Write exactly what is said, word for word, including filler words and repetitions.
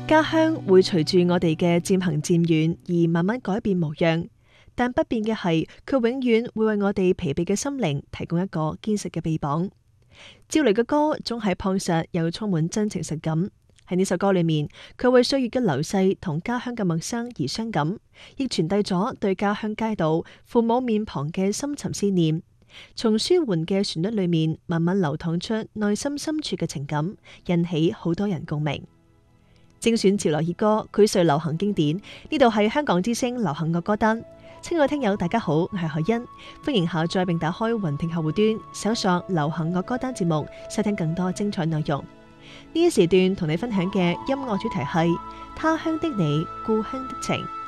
家鄉會隨住我哋嘅漸行漸遠而慢慢改變模樣，但不變嘅係佢永遠會為我哋疲憊嘅心靈提供一個堅實嘅臂膀。趙雷嘅歌總係樸實又充滿真情實感。喺呢首歌裏面，佢為歲月嘅流逝同家鄉嘅陌生而傷感，亦傳遞咗對家鄉街道父母面龐嘅深沉思念。從舒緩嘅旋律裏面慢慢流淌出內心深處嘅情感，引起好多人共鳴。精選潮流熱歌，薈萃流行經典。呢度係香港之聲流行樂歌單。親愛聽友大家好，我係海欣，歡迎下載並打開雲聽客戶端，搜索流行樂歌單節目，收聽更多精彩內容。呢一時段同你分享嘅音樂主題係他鄉的你，故鄉的情。